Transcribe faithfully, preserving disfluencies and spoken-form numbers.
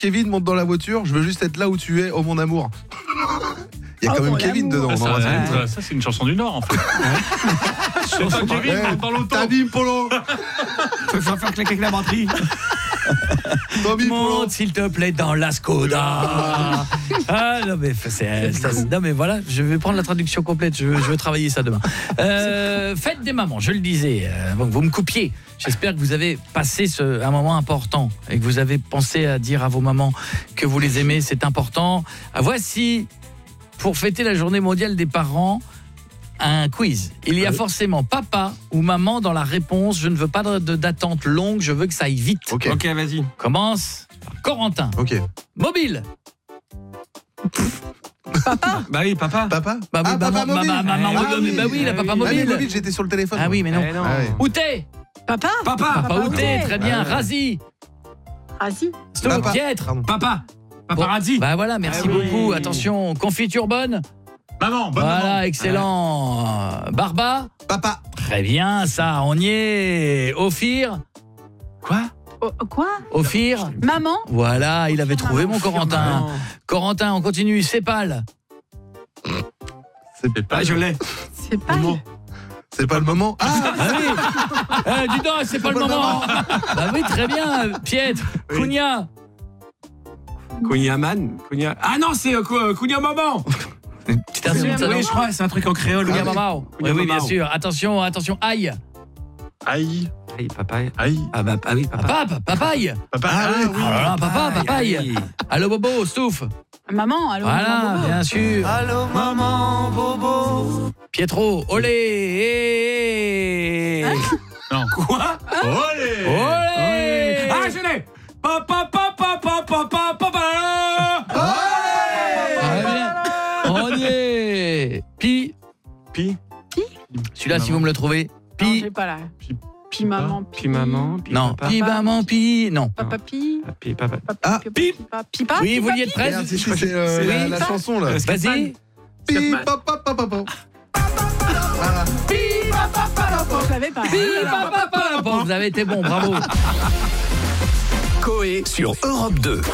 Kevin, monte dans la voiture, je veux juste être là où tu es, oh mon amour. Il y a quand Oh, même mon Kevin amour. dedans. Ah, dans ça, la ça, ça, c'est une chanson du Nord en fait. C'est pas Kevin Ouais, dans l'auto. Tabim Polo. Tu vas faire claquer la batterie. Tabim Polo. Monte s'il te plaît dans la Skoda. Ah non mais c'est, ça, non mais voilà, je vais prendre la traduction complète, je, je vais travailler ça demain. Euh, fête des mamans, je le disais, euh, bon, vous me coupiez. J'espère que vous avez passé ce, un moment important et que vous avez pensé à dire à vos mamans que vous les aimez, c'est important. Voici, pour fêter la journée mondiale des parents, un quiz. Il y a forcément papa ou maman dans la réponse. Je ne veux pas de, de, d'attente longue, je veux que ça aille vite. Ok, Ok, vas-y. Commence par Corentin. ok. Mobile. Bah oui, papa. Papa Bah oui, ah, maman, papa mobile. maman, maman, Ah, mobile. oui. Bah oui, la papa Ah, mais mobile. mobile, j'étais sur le téléphone. Ah oui, mais non. Eh non. Ah ouais. Outé. Papa Papa. Papa Papa Outé, Outé. très bien. Ah ouais. Razi. Razi Stop, Papa. Pietre. Pardon. Papa. Bon, Paparazzi. bah voilà, merci Ah oui. beaucoup. Attention, confiture bonne. Maman, bonne Voilà, maman. excellent. Barba. Papa. Très bien, ça, on y est. Ophir. Quoi? Oh, quoi Ophir. Maman Voilà, il avait trouvé mon Corentin. Maman. Corentin, on continue. Sépal. C'est Ah, je l'ai. C'est pas... Maman. C'est pas le moment. Ah, Ah oui. Eh, dis donc, c'est pas, pas le le moment. Bah oui, très bien. Pietre. Oui. Cugna. Kunyaman. Kunya... Ah non, c'est euh, Ku- Kunya Maman. Petite insulte, ça, Oui, non je crois, c'est un truc en créole. Cugna oui. Mamao. Oui, Cugna oui, bien Mamao. sûr. Attention, attention. Aïe. Aïe, Aïe, papa. aïe. Ah bah ah oui, papa. Papa, papaye. Papa, Ah oui. Oh là là, papa, papaye. Aïe. Allô, Bobo, Stouff. Maman, allô Voilà, maman, Bobo. bien sûr. Allô maman Bobo. Pietro, olé. eh. Non. Quoi? Olé. Olé. Ah, je l'ai. Papa papa papa papa papa. Très bien. On y est. Pi. Pi. Celui-là, si vous me le trouvez. Non, Pi. j'ai pas là. Pi. Pi maman, Puis maman, puis Non, papa. pi, maman, pi. Non. Papa pi. Puis papa. Papa, Ah, pi- pip. Pipa. Pipa. Oui, vous pipa, y êtes pi. prêts? Merde, c'est c'est, euh, Oui. la, la chanson là. Vas-y. Pi, papa, papa, papa. Voilà. Je l'avais pas. Pi, papa, papa. Bon, vous avez été bon, bravo. Coé sur Europe deux.